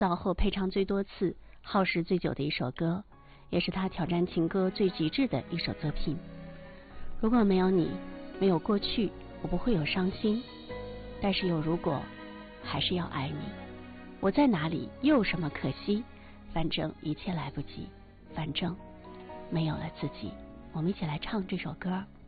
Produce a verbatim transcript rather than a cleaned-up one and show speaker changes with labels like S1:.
S1: 早后配唱最多次、耗时最久的一首歌，也是他挑战情歌最极致的一首作品。如果没有你，没有过去，我不会有伤心，但是有如果，还是要爱你。我在哪里，又有什么可惜？反正一切来不及，反正没有了自己。我们一起来唱这首歌。